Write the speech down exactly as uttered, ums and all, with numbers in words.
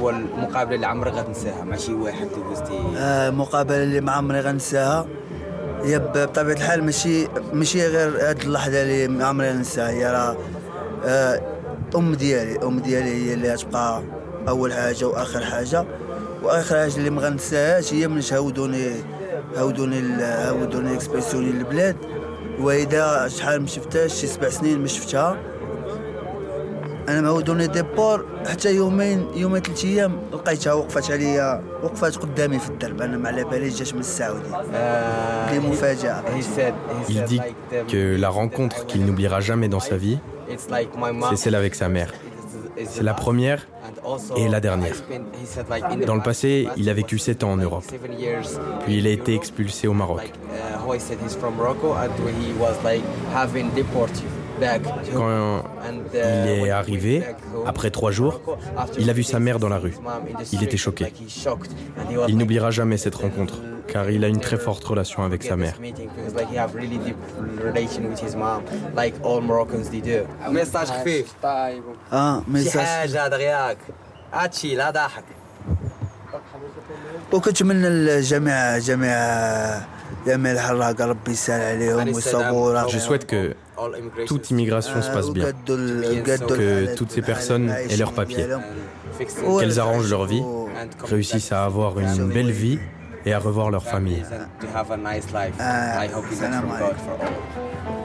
أول مقابلة اللي عمرك غتنساها مع شي واحد دوزتي؟ آه المقابله اللي ما عمري غنساها هي بطبيعه الحال ماشي ماشي غير هاد اللحظه اللي ما عمري غنساها، هي راه آه ام ديالي ام ديالي هي اللي غتبقى اول حاجه واخر حاجه. واخر حاجه اللي ما غنساهاش هي منش هاودوني هاودوني هاودوني اكسبرسيوني للبلاد، واذا شحال ما شفتهاش شي سبع سنين ما شفتها. انا مهودوني ديبور حتى يومين يومين ثلاث ايام لقيتها وقفت عليا وقفت قدامي في الدرب، انا ما على باليش جات من السعوديه. دي مفاجاه. Il dit que la rencontre qu'il n'oubliera jamais dans sa vie, c'est celle avec sa mère. C'est la première et la dernière. Dans le passé, il a vécu sept ans en Europe. Puis il a été expulsé au Maroc. Quand il est arrivé, après trois jours, il a vu sa mère dans la rue. Il était choqué. Il n'oubliera jamais cette rencontre, car il a une très forte relation avec sa mère. ميساج خفيف. اه شي ميساج. حاجة دغياك. هادشي لا ضحك. وكنتمنى الجميع جميع جميع الحراق ربي يسهل عليهم والصبور. Je souhaite que toute immigration se passe bien, que toutes ces personnes aient leurs papiers, qu'elles arrangent leur vie, réussissent à avoir une belle vie et à revoir leur famille. To have a nice life. I hope you get from God for all.